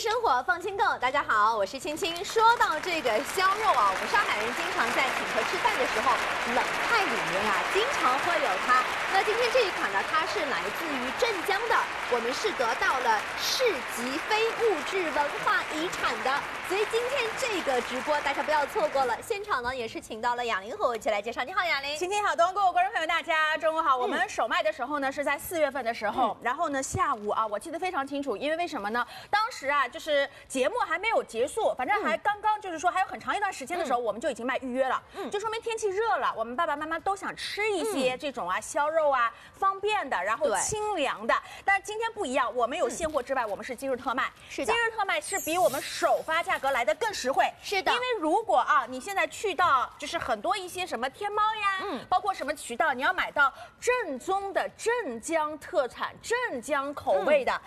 生活放轻购，大家好，我是青青。说到这个烧肉啊，我们上海人经常在请客吃饭的时候，冷菜里面啊，经常会有它。那今天这一款呢，它是来自于镇江的，我们是得到了市级非物质文化遗产的，所以今天这个直播大家不要错过了。现场呢也是请到了雅玲和我一起来介绍。你好，雅玲。 青青好，各位观众朋友大家中午好。我们首卖的时候呢是在4月份的时候，然后呢下午啊，我记得非常清楚，因为什么呢？当时啊，就是节目还没有结束，反正还刚刚就是说还有很长一段时间的时候，我们就已经卖预约了，就说明天气热了，我们爸爸妈妈都想吃一些这种啊烧肉啊，方便的，然后清凉的。但是今天不一样，我们有现货之外，我们是今日特卖。是的，今日特卖是比我们首发价格来的更实惠。是的，因为如果啊你现在去到就是很多一些什么天猫呀，包括什么渠道，你要买到正宗的镇江特产、镇江口味的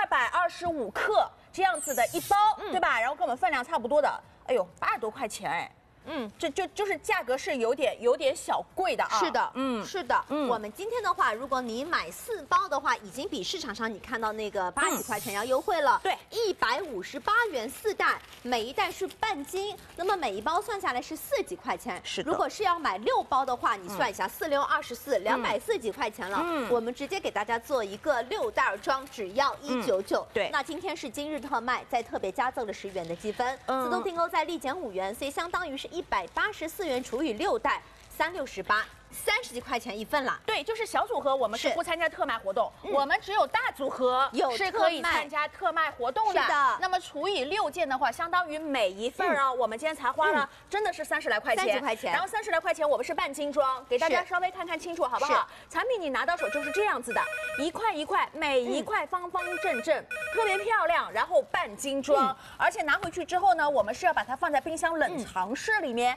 225克这样子的一包，对吧？然后跟我们分量差不多的，哎呦，80多块钱哎。就是价格是有点小贵的啊。是的，是的。我们今天的话，如果你买4包的话，已经比市场上你看到那个80几块钱要优惠了。对，158元4袋，每一袋是半斤，那么每一包算下来是4几块钱。是的。如果是要买6包的话，你算一下，4、6、24，240几块钱了。我们直接给大家做一个6袋装，只要199。对。那今天是今日特卖，再特别加赠了10元的积分，自动订购再立减5元，所以相当于是184元除以6袋，368，30几块钱一份啦。对，就是小组合我们是不参加特卖活动，我们只有大组合是可以参加特卖活动的。是的。那么除以6件的话，相当于每一份啊，我们今天才花了真的是30来块钱。30块钱。然后30来块钱我们是半斤装，给大家稍微看看清楚好不好？产品你拿到手就是这样子的，一块一块，每一块方方正正，特别漂亮，然后半斤装，而且拿回去之后呢，我们是要把它放在冰箱冷藏室里面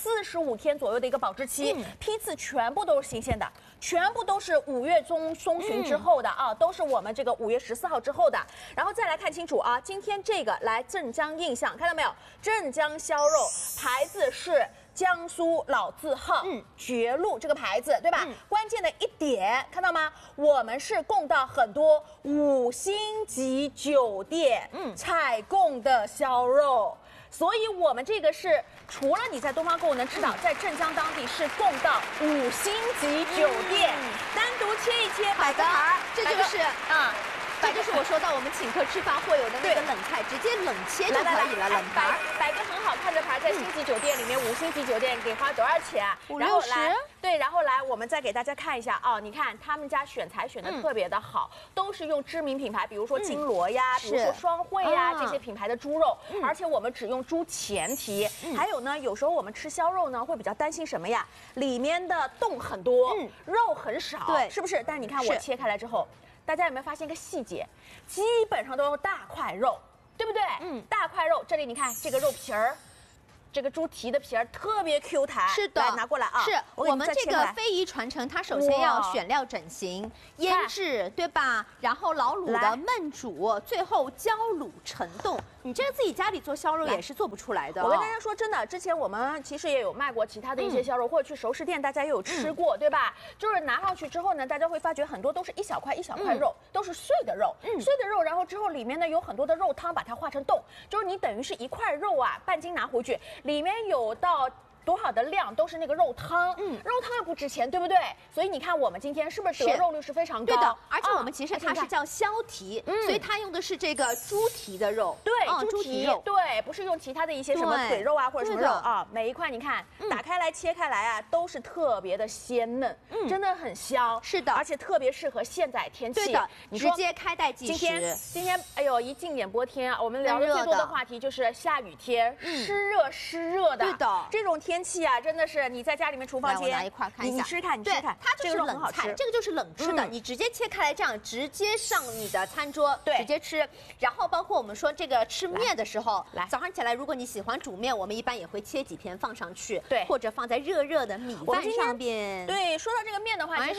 45天左右的一个保质期，批次全部都是新鲜的，全部都是5月中旬之后的啊，都是我们这个5月14号之后的。然后再来看清楚啊，今天这个来镇江印象，看到没有？镇江烧肉牌子是江苏老字号绝路这个牌子，对吧？关键的一点看到吗？我们是供到很多5星级酒店采供的烧肉。所以我们这个是除了你在东方购物能吃到，在镇江当地是供到5星级酒店，单独切一切摆个盘，这就是啊。这就是我说到我们请客吃饭会有的那个冷菜，直接冷切就可以了。冷盘摆个很好看的盘，在星级酒店里面，5星级酒店给花多少钱？5、60。对，然后来我们再给大家看一下啊，你看他们家选材选的特别的好，都是用知名品牌，比如说金锣呀，比如说双汇呀这些品牌的猪肉，而且我们只用猪前蹄。还有呢，有时候我们吃烧肉呢会比较担心什么呀？里面的洞很多，肉很少，对，是不是？但是你看我切开来之后。大家有没有发现一个细节？基本上都是大块肉，对不对？大块肉，这里你看这个肉皮儿，这个猪蹄的皮儿特别 Q 弹。是的，来拿过来啊。是我们这个非遗传承，它首先要选料整形、腌制，对吧？然后老卤的焖煮，最后焦卤成冻。你这个自己家里做烧肉也是做不出来的。我跟大家说真的，之前我们其实也有卖过其他的一些烧肉，或者去熟食店大家也有吃过，对吧？就是拿上去之后呢，大家会发觉很多都是一小块一小块肉，都是碎的肉，碎的肉，然后之后里面呢有很多的肉汤把它化成冻，就是你等于是一块肉啊，半斤拿回去，里面有到多少的量都是那个肉汤，肉汤又不值钱，对不对？所以你看我们今天是不是得肉率是非常高？对的，而且我们其实它是叫削蹄，所以它用的是这个猪蹄的肉，对，猪蹄肉，对，不是用其他的一些什么腿肉啊或者什么肉啊，每一块你看打开来切开来啊，都是特别的鲜嫩，真的很香，是的，而且特别适合现在天气，对的，你直接开袋即食。今天哎呦一进演播天啊，我们聊的最多的话题就是下雨天，湿热的，对的，这种天气啊，真的是你在家里面厨房间，我拿一块看一下，你吃看，你吃看，它就是冷菜，这个就是冷吃的，你直接切开来这样直接上你的餐桌，对，直接吃。然后包括我们说这个吃面的时候，来早上起来如果你喜欢煮面，我们一般也会切几片放上去，对，或者放在热热的米饭上边。对，说到这个面的话，其实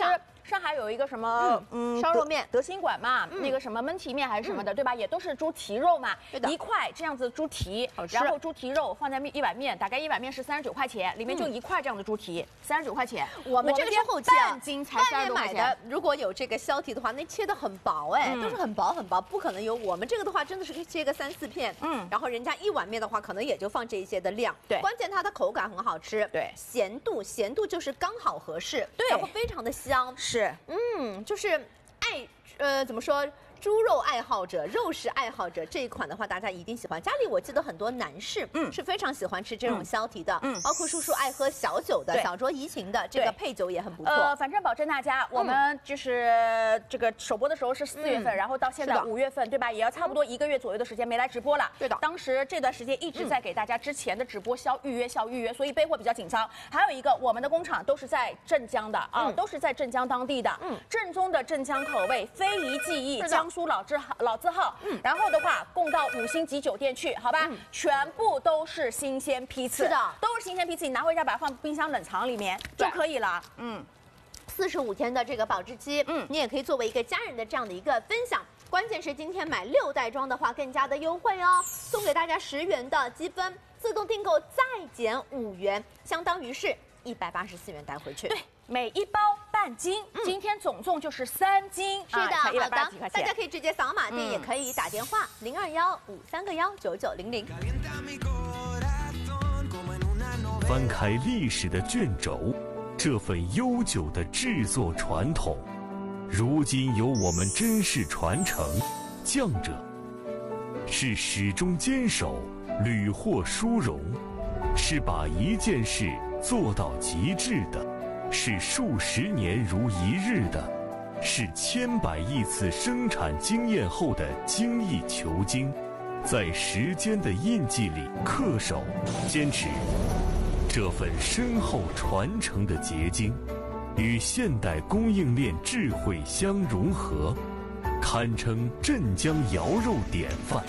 上海有一个什么烧肉面德兴馆嘛，那个什么焖蹄面还是什么的，对吧？也都是猪蹄肉嘛，一块这样子猪蹄，然后猪蹄肉放在一碗面，大概一碗面是39块钱，里面就一块这样的猪蹄，39块钱。 我们这个是后期半斤才32多块钱。 外面买的如果有这个削蹄的话，那切的很薄哎，都是很薄很薄，不可能有我们这个的话真的是切个3、4片，然后人家一碗面的话可能也就放这一些的量， 对， 关键它的口感很好吃， 对， 咸度就是刚好合适， 对， 然后非常的香， 是， 就是怎么说？猪肉爱好者、肉食爱好者这一款的话，大家一定喜欢。家里我记得很多男士是非常喜欢吃这种削蹄的，包括叔叔爱喝小酒的、小酌怡情的，这个配酒也很不错。 反正保证大家，我们就是这个首播的时候是4月份，然后到现在5月份，对吧？也要差不多1个月左右的时间没来直播了。 对的。 当时这段时间一直在给大家之前的直播预约，所以备货比较紧张。还有一个，我们的工厂都是在镇江的啊，都是在镇江当地的，正宗的镇江口味，非遗技艺，江苏老字号，然后的话供到5星级酒店去，好吧？全部都是新鲜批次， 是的， 都是新鲜批次，你拿回家把它放冰箱冷藏里面就可以了。 45天的这个保质期，你也可以作为一个家人的这样的一个分享。关键是今天买6袋装的话更加的优惠哦，送给大家10元的积分，自动订购再减5元，相当于是184元带回去。 对。每一包半斤，今天总共就是3斤， 是的，好的，大家可以直接扫码订，也可以打电话0215319900。 翻开历史的卷轴，这份悠久的制作传统，如今由我们珍视传承。匠者是始终坚守，屡获殊荣，是把一件事做到极致的。是数十年如一日的，是千百亿次生产经验后的精益求精，在时间的印记里恪守、坚持这份深厚传承的结晶，与现代供应链智慧相融合，堪称镇江窑肉典范。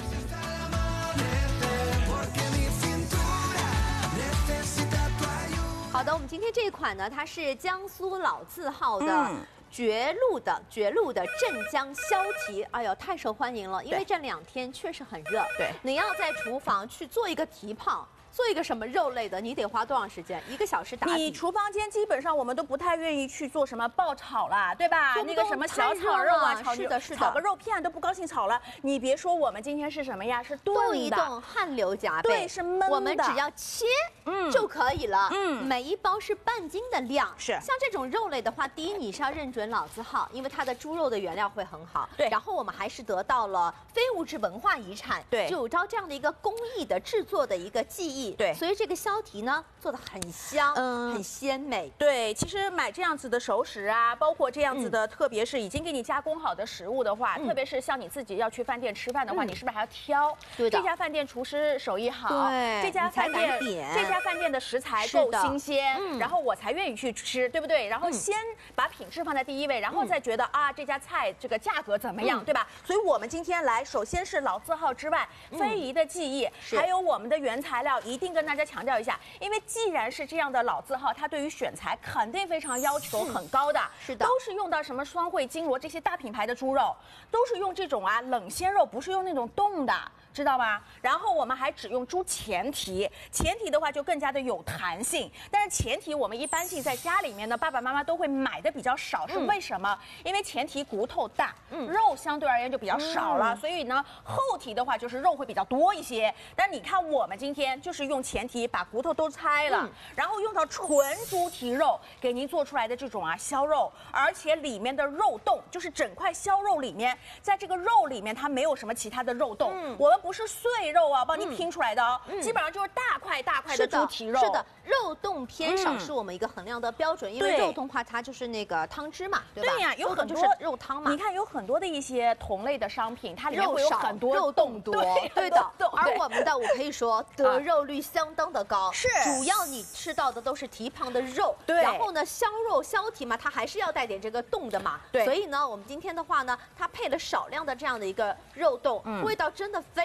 好的，我们今天这一款呢，它是江苏老字号的绝路的镇江削蹄，哎呦，太受欢迎了，因为这2天确实很热， 对， 你要在厨房去做一个蹄膀。做一个什么肉类的，你得花多长时间？1个小时打底。 你厨房间基本上我们都不太愿意去做什么爆炒啦，对吧？那个什么小炒肉啊，炒个肉片都不高兴炒了。你别说，我们今天是什么呀？是炖一炖，汗流浃背。 对，是焖的。 我们只要切，就可以了。每一包是半斤的量。 是。 像这种肉类的话，第一你是要认准老字号，因为它的猪肉的原料会很好。 对。 然后我们还是得到了非物质文化遗产。 对。 9招这样的一个工艺的制作的一个技艺。 对。 所以这个削蹄呢，做的很香，很鲜美。 对，其实买这样子的熟食啊，包括这样子的，特别是已经给你加工好的食物的话，特别是像你自己要去饭店吃饭的话，你是不是还要挑？ 对的。 这家饭店厨师手艺好， 对， 这家饭店的食材够新鲜，然后我才愿意去吃，对不对？然后先把品质放在第一位，然后再觉得啊这家菜这个价格怎么样，对吧？所以我们今天来，首先是老字号之外，非遗的技艺，还有我们的原材料，一定跟大家强调一下，因为既然是这样的老字号，它对于选材肯定非常要求很高的， 是的， 都是用到什么双汇、金锣这些大品牌的猪肉，都是用这种冷鲜肉，不是用那种冻的。知道吧？然后我们还只用猪前蹄，前蹄的话就更加的有弹性。但是前蹄我们一般性在家里面呢，爸爸妈妈都会买的比较少，是为什么？因为前蹄骨头大，肉相对而言就比较少了，所以呢后蹄的话就是肉会比较多一些。但你看我们今天就是用前蹄把骨头都拆了，然后用到纯猪蹄肉给您做出来的这种削肉，而且里面的肉冻就是整块削肉里面，在这个肉里面它没有什么其他的肉冻，我们不是碎肉啊，帮你拼出来的哦，基本上就是大块大块的猪蹄肉。 是的，肉冻偏少是我们一个衡量的标准，因为肉冻的话它就是那个汤汁嘛，对吧？ 对呀，有很多肉汤嘛。 你看有很多的一些同类的商品，它里面会有很多肉冻多，对的。而我们的我可以说得肉率相当的高， 是主要你吃到的都是蹄膀的肉， 对。 然后呢，削肉削蹄嘛，它还是要带点这个冻的嘛， 对。 所以呢，我们今天的话呢，它配了少量的这样的一个肉冻，味道真的非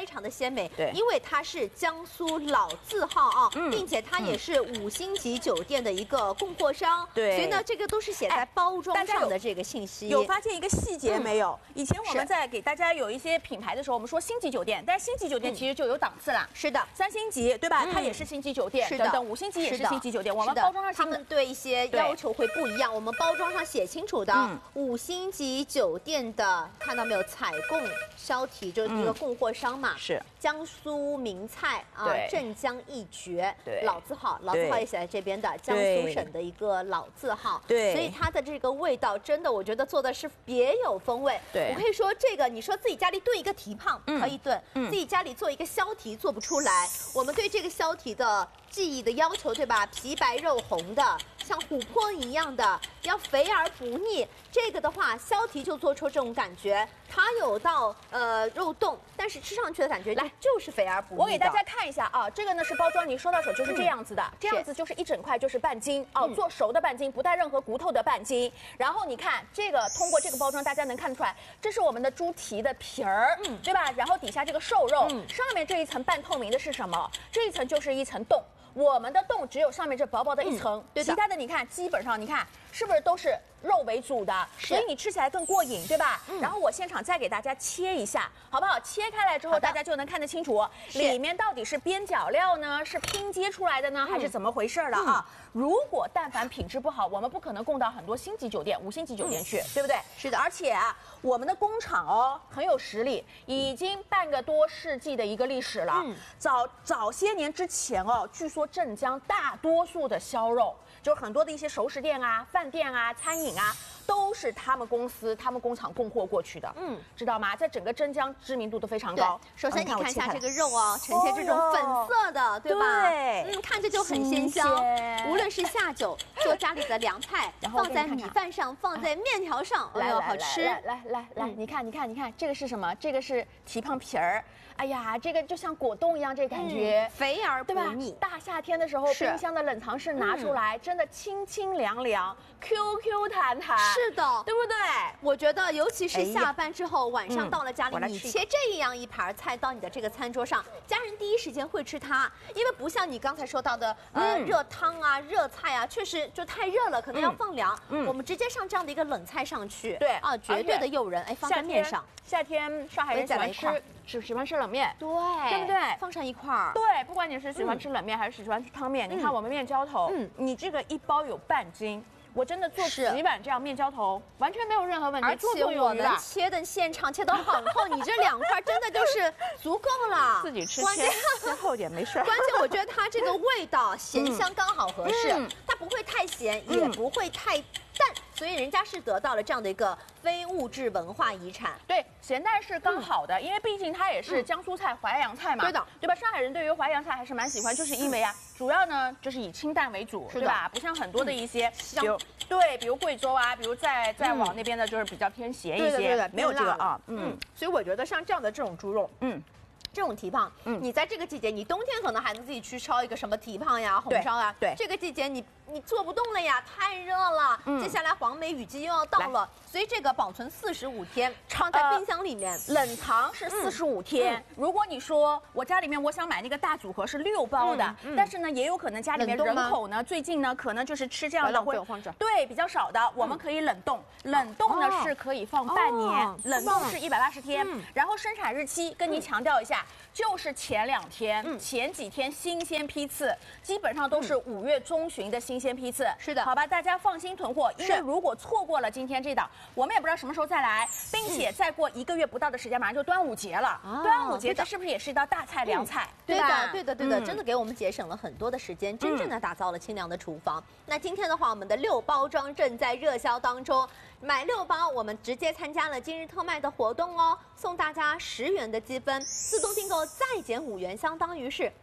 常的鲜美。 对， 因为它是江苏老字号啊，并且它也是5星级酒店的一个供货商。 对， 所以呢，这个都是写在包装上的这个信息。 有发现一个细节没有？以前我们在给大家有一些品牌的时候，我们说星级酒店，但是星级酒店其实就有档次啦。 是的 ，3星级对吧？它也是星级酒店，等等5星级也是星级酒店。我们包装上他们对一些要求会不一样，我们包装上写清楚的5星级酒店的，看到没有？采供销提就是一个供货商嘛， 是江苏名菜啊，镇江一绝， 对， 老字号，老字号也写在这边的，江苏省的一个老字号， 对， 所以它的这个味道真的，我觉得做的是别有风味。 对， 我可以说这个，你说自己家里炖一个蹄膀可以炖，自己家里做一个销提做不出来，我们对这个销提的技艺的要求，对吧？皮白肉红的，像琥珀一样的，要肥而不腻。这个的话，销提就做出这种感觉，它有到肉冻，但是吃上去的感觉来就是肥而不腻。 我给大家看一下啊，这个呢是包装，你收到手就是这样子的，这样子就是一整块就是半斤哦，做熟的半斤，不带任何骨头的半斤。然后你看这个，通过这个包装，大家能看出来，这是我们的猪蹄的皮儿，对吧？然后底下这个瘦肉，上面这一层半透明的是什么？这一层就是一层冻。我们的冻只有上面这薄薄的一层，其他的你看，基本上你看是不是都是肉为主的，所以你吃起来更过瘾，对吧？然后我现场再给大家切一下，好不好？切开来之后，大家就能看得清楚，里面到底是边角料呢，是拼接出来的呢，还是怎么回事了啊？如果但凡品质不好，我们不可能供到很多星级酒店、5星级酒店去，对不对？ 是的， 而且啊，我们的工厂哦很有实力，已经半个多世纪的一个历史了。早些年之前哦，据说镇江大多数的销肉，就是很多的一些熟食店啊、饭店啊、餐饮啊，都是他们公司、他们工厂供货过去的。知道吗？在整个镇江知名度都非常高。 首先你看一下这个肉哦，呈现这种粉色的，对吧？ 对， 看着就很鲜香。无论是下酒做家里的凉菜，放在米饭上，放在面条上，哎呦，好吃！ 来，你看，这个是什么？这个是蹄膀皮儿。哎呀，这个就像果冻一样，这感觉肥而不腻。 大夏天的时候，冰箱的冷藏室拿出来，真的清清凉凉、QQ 弹弹。是的， 对不对？ 我觉得，尤其是下班之后，晚上到了家里，你切这样一盘菜到你的这个餐桌上，家人第一时间会吃它，因为不像你刚才说到的，热汤啊、热菜啊，确实就太热了，可能要放凉。我们直接上这样的一个冷菜上去， 对啊，绝对的诱人。哎，放在面上。 夏天上海人喜欢吃冷面，对不对？ 放上一块儿， 对，不管你是喜欢吃冷面还是喜欢吃汤面，你看我们面浇头，你这个一包有半斤，我真的做几碗这样面浇头，完全没有任何问题。 而且我们切的现场切得很厚，你这2块真的就是足够了。 自己吃切厚点没事。 关键我觉得它这个味道咸香刚好合适，它不会太咸，也不会太淡，所以人家是得到了这样的一个非物质文化遗产。 对，咸淡是刚好的，因为毕竟它也是江苏菜、淮扬菜嘛， 对的， 对吧？上海人对于淮扬菜还是蛮喜欢，就是因为啊，主要呢就是以清淡为主，对吧？不像很多的一些，比如贵州啊，比如再往那边的，就是比较偏咸一些， 对， 没有这个啊， 所以我觉得像这样的这种猪肉，这种蹄膀，你在这个季节，你冬天可能还能自己去烧一个什么蹄膀呀、红烧啊， 对， 这个季节你做不动了呀，太热了。接下来黄梅雨季又要到了，所以这个保存45天，放在冰箱里面， 冷藏是45天。如果你说我家里面我想买那个大组合是6包的，但是呢也有可能家里面人口呢最近呢可能就是吃这样的会对比较少的，我们可以冷冻，冷冻呢是可以放半年，冷冻是180天，然后生产日期跟您强调一下。就是前2天，前几天新鲜批次，基本上都是5月中旬的新鲜批次。 是的， 好吧，大家放心囤货，因为如果错过了今天这档，我们也不知道什么时候再来，并且再过1个月不到的时间，马上就端午节了。端午节这是不是也是一道大菜凉菜？ 对的，真的给我们节省了很多的时间，真正的打造了清凉的厨房。那今天的话，我们的6包装正在热销当中。买6包，我们直接参加了今日特卖的活动哦，送大家10元的积分，自动订购再减5元，相当于是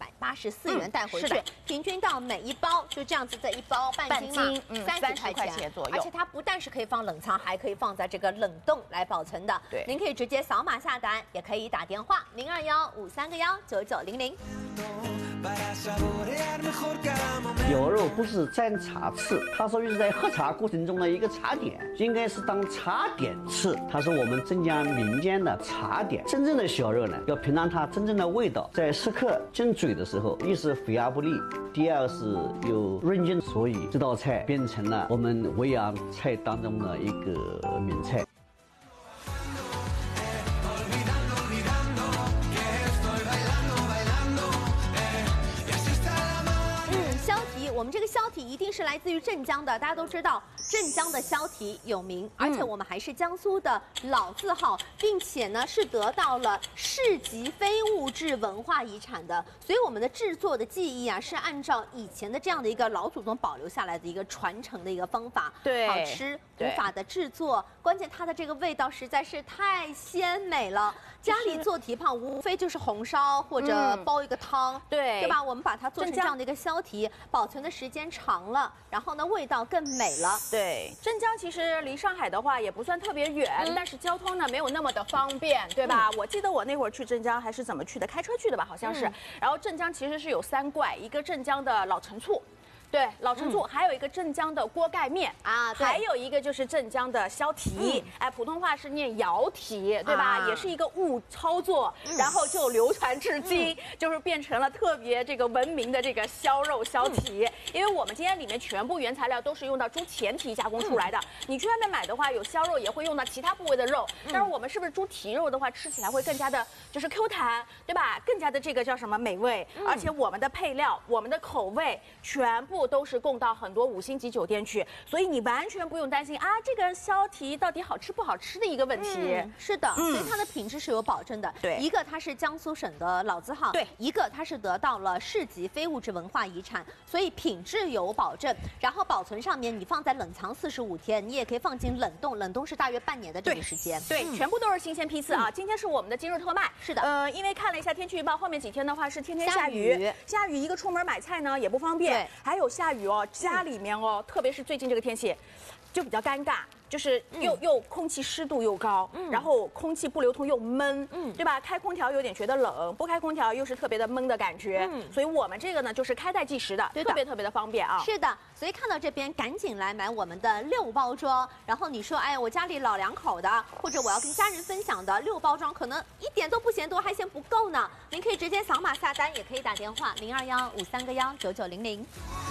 184元带回去，平均到每一包就这样子的1包半斤嘛，30块钱左右。而且它不但是可以放冷藏，还可以放在这个冷冻来保存的。 对， 您可以直接扫码下单，也可以打电话0215319900。 牛肉不是蘸茶吃，它属于是在喝茶过程中的一个茶点，应该是当茶点吃。它是我们镇江民间的茶点。真正的小肉呢，要品尝它真正的味道，在食客进嘴的时候，一是肥而不腻，第二是有润劲，所以这道菜变成了我们维扬菜当中的一个名菜。 我们这个虾蹄一定是来自于镇江的，大家都知道镇江的虾蹄有名，而且我们还是江苏的老字号，并且呢是得到了市级非物质文化遗产的，所以我们的制作的技艺啊是按照以前的这样的一个老祖宗保留下来的一个传承的一个方法， 对， 好吃无法的制作，关键它的这个味道实在是太鲜美了。家里做蹄膀无非就是红烧或者煲一个汤，对吧？我们把它做成这样的一个虾蹄，保存的时间长了，然后呢味道更美了。 对，镇江其实离上海的话也不算特别远，但是交通呢没有那么的方便，对吧？我记得我那会儿去镇江还是怎么去的？开车去的吧，好像是。然后镇江其实是有3怪，一个镇江的老陈醋。对，老陈醋，还有一个镇江的锅盖面啊，还有一个就是镇江的虾蹄，哎，普通话是念窑蹄，对吧？也是一个误操作，然后就流传至今，就是变成了特别这个闻名的这个烧肉虾蹄。因为我们今天里面全部原材料都是用到猪前蹄加工出来的，你去外面买的话，有烧肉也会用到其他部位的肉，但是我们是不是猪蹄肉的话，吃起来会更加的就是 Q 弹，对吧？更加的这个叫什么美味，而且我们的配料、我们的口味全部都是供到很多5星级酒店去，所以你完全不用担心啊，这个虾蹄到底好吃不好吃的一个问题。 是的，所以它的品质是有保证的。 对， 一个它是江苏省的老字号，对，一个它是得到了市级非物质文化遗产，所以品质有保证。然后保存上面，你放在冷藏45天，你也可以放进冷冻，冷冻是大约半年的这个时间。 对，全部都是新鲜批次啊。今天是我们的今日特卖。 是的， 因为看了一下天气预报，后面几天的话是天天下雨，下雨一个出门买菜呢也不方便，还有下雨哦，家里面哦，特别是最近这个天气，就比较尴尬。就是又空气湿度又高，然后空气不流通又闷，对吧？开空调有点觉得冷，不开空调又是特别的闷的感觉，所以我们这个呢就是开袋即食的，特别特别的方便啊。 是的，所以看到这边赶紧来买我们的6包装，然后你说哎我家里老2口的，或者我要跟家人分享的6包装，可能一点都不嫌多，还嫌不够呢。您可以直接扫码下单，也可以打电话0215319900。